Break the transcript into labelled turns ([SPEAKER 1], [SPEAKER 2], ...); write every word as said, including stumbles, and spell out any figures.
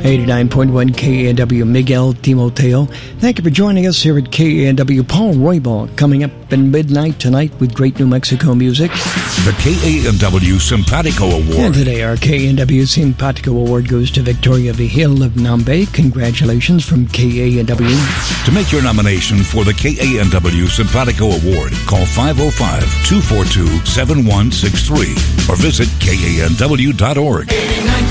[SPEAKER 1] eighty-nine point one K A N W Miguel Timoteo. Thank you for joining us here at K A N W. Paul Roybal coming up in midnight tonight with great New Mexico music.
[SPEAKER 2] The K A N W Simpatico Award.
[SPEAKER 1] And today our K A N W Simpatico Award goes to Victoria Vigil of Nambe. Congratulations from K A N W.
[SPEAKER 2] To make your nomination for the K A N W Simpatico Award, call five oh five, two four two, seven one six three or visit K A N W dot org.